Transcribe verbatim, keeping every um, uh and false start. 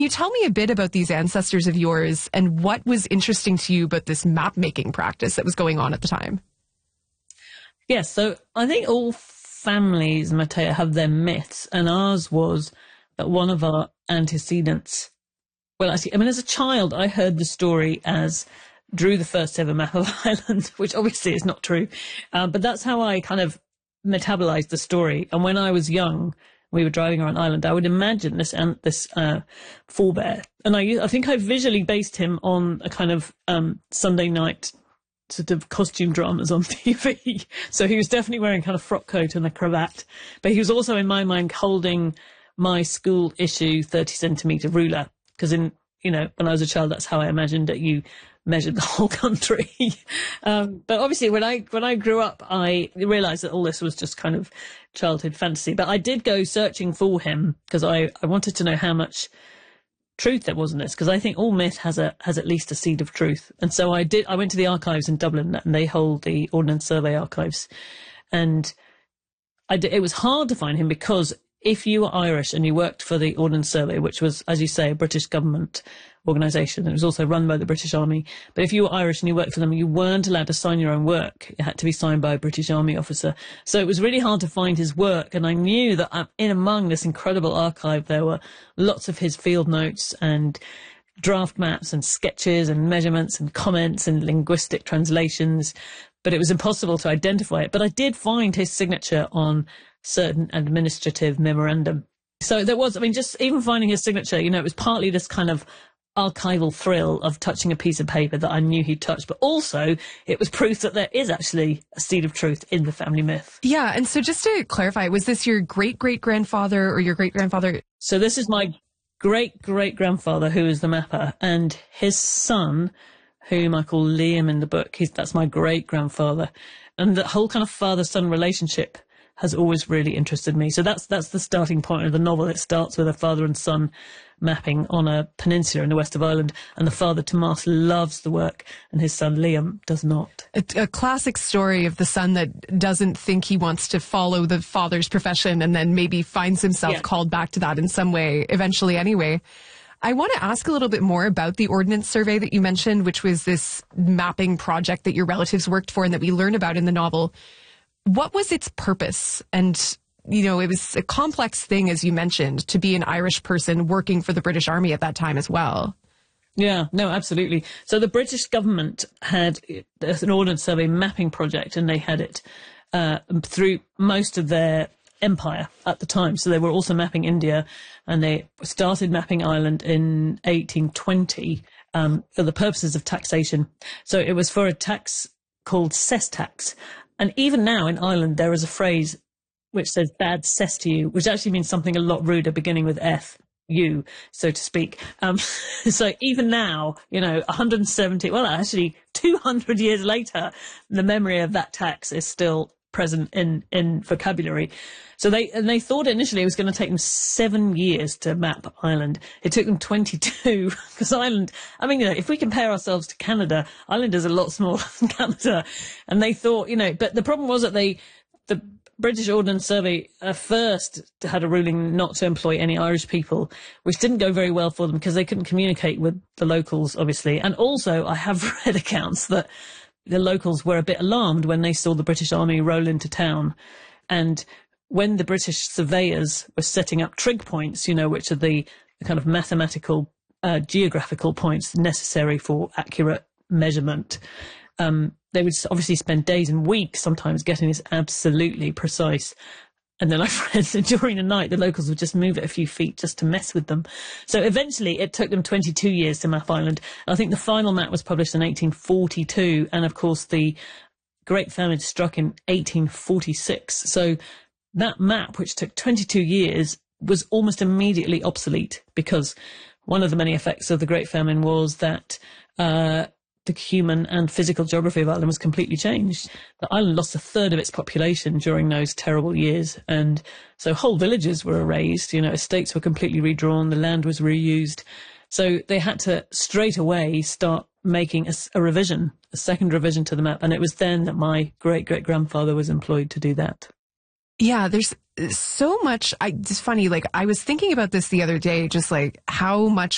you tell me a bit about these ancestors of yours and what was interesting to you about this map-making practice that was going on at the time? Yes, so I think all families, Matteo, have their myths, and ours was that one of our antecedents, well, actually, I mean, as a child, I heard the story as drew the first ever map of Ireland, which obviously is not true, uh, but that's how I kind of metabolized the story. And when I was young, we were driving around Ireland, I would imagine this and this uh, forebear, and I, I think I visually based him on a kind of um, Sunday night sort of costume dramas on T V. So he was definitely wearing kind of frock coat and a cravat, but he was also in my mind holding my school issue thirty centimetre ruler, because in, you know, when I was a child, that's how I imagined that you measured the whole country. um, but obviously when I, when I grew up, I realised that all this was just kind of childhood fantasy. But I did go searching for him because I, I wanted to know how much truth there was in this, because I think all myth has a has at least a seed of truth. And so I did. I went to the archives in Dublin, and they hold the Ordnance Survey archives, and I did, it was hard to find him because if you were Irish and you worked for the Ordnance Survey, which was, as you say, a British government organisation, it was also run by the British Army, but if you were Irish and you worked for them, you weren't allowed to sign your own work. It had to be signed by a British Army officer. So it was really hard to find his work, and I knew that in among this incredible archive there were lots of his field notes and draft maps and sketches and measurements and comments and linguistic translations, but it was impossible to identify it. But I did find his signature on certain administrative memorandum. So there was, I mean, just even finding his signature, you know, it was partly this kind of archival thrill of touching a piece of paper that I knew he'd touched, but also it was proof that there is actually a seed of truth in the family myth. Yeah, and so just to clarify, was this your great-great-grandfather or your great-grandfather? So this is my great-great-grandfather who is the mapper, and his son, whom I call Liam in the book, he's, that's my great-grandfather. And the whole kind of father-son relationship has always really interested me. So that's that's the starting point of the novel. It starts with a father and son mapping on a peninsula in the west of Ireland, and the father, Tomas, loves the work, and his son, Liam, does not. A, a classic story of the son that doesn't think he wants to follow the father's profession and then maybe finds himself yeah. called back to that in some way, eventually anyway. I want to ask a little bit more about the Ordnance Survey that you mentioned, which was this mapping project that your relatives worked for and that we learn about in the novel. What was its purpose? And, you know, it was a complex thing, as you mentioned, to be an Irish person working for the British Army at that time as well. Yeah, no, absolutely. So the British government had an Ordnance Survey mapping project, and they had it uh, through most of their empire at the time. So they were also mapping India, and they started mapping Ireland in eighteen twenty um, for the purposes of taxation. So it was for a tax called cess tax. And even now in Ireland, there is a phrase which says bad cess to you, which actually means something a lot ruder, beginning with F, you, so to speak. Um, so even now, you know, one hundred seventy, well, actually two hundred years later, the memory of that tax is still present in, in vocabulary. So they, and they thought initially it was going to take them seven years to map Ireland. It took them twenty-two, because Ireland, I mean, you know, if we compare ourselves to Canada, Ireland is a lot smaller than Canada. And they thought, you know, but the problem was that they, the British Ordnance Survey uh, first had a ruling not to employ any Irish people, which didn't go very well for them because they couldn't communicate with the locals, obviously. And also, I have read accounts that the locals were a bit alarmed when they saw the British Army roll into town. And when the British surveyors were setting up trig points, you know, which are the, the kind of mathematical, uh, geographical points necessary for accurate measurement, um, they would obviously spend days and weeks sometimes getting this absolutely precise. And then I've read that during the night, the locals would just move it a few feet just to mess with them. So eventually it took them twenty-two years to map Ireland. I think the final map was published in eighteen forty-two. And of course, the Great Famine struck in eighteen forty-six. So that map, which took twenty-two years, was almost immediately obsolete, because one of the many effects of the Great Famine was that uh, the human and physical geography of Ireland was completely changed. The island lost a third of its population during those terrible years, and so whole villages were erased, you know, estates were completely redrawn, the land was reused. So they had to straight away start making a, a revision, a second revision to the map, and it was then that my great-great-grandfather was employed to do that. Yeah, there's so much. I, it's funny, like, I was thinking about this the other day, just like how much